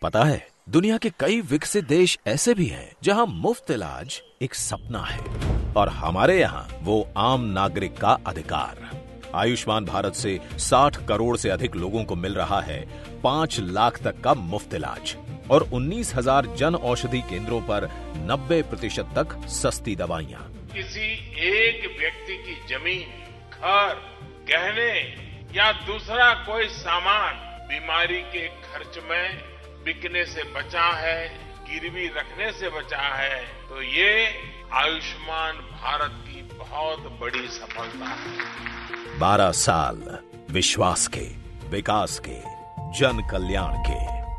पता है, दुनिया के कई विकसित देश ऐसे भी हैं जहां मुफ्त इलाज एक सपना है और हमारे यहाँ वो आम नागरिक का अधिकार। आयुष्मान भारत से 60 करोड़ से अधिक लोगों को मिल रहा है 5 लाख तक का मुफ्त इलाज और 19,000 जन औषधि केंद्रों पर 90% तक सस्ती दवाइयाँ। किसी एक व्यक्ति की जमीन, घर, गहने या दूसरा कोई सामान बीमारी के खर्च में बिकने से बचा है, गिरवी रखने से बचा है, तो ये आयुष्मान भारत की बहुत बड़ी सफलता है। 12 साल विश्वास के, विकास के, जन कल्याण के।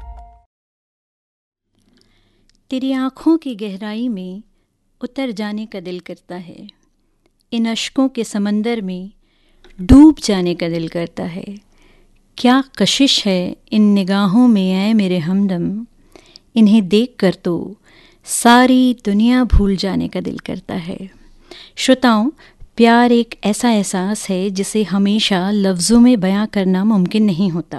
तेरी आंखों की गहराई में उतर जाने का दिल करता है, इन अश्कों के समंदर में डूब जाने का दिल करता है। क्या कशिश है इन निगाहों में ऐ मेरे हमदम, इन्हें देखकर तो सारी दुनिया भूल जाने का दिल करता है। श्रोताओं, प्यार एक ऐसा एहसास है जिसे हमेशा लफ्ज़ों में बयां करना मुमकिन नहीं होता।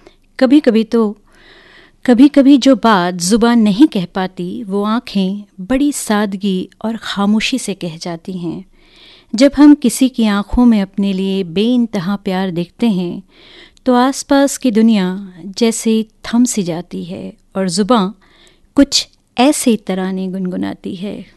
कभी कभी जो बात ज़ुबान नहीं कह पाती वो आँखें बड़ी सादगी और खामोशी से कह जाती हैं। जब हम किसी की आँखों में अपने लिए बेइंतहा प्यार देखते हैं तो आसपास की दुनिया जैसे थम सी जाती है और ज़ुबान कुछ ऐसे तराने गुनगुनाती है।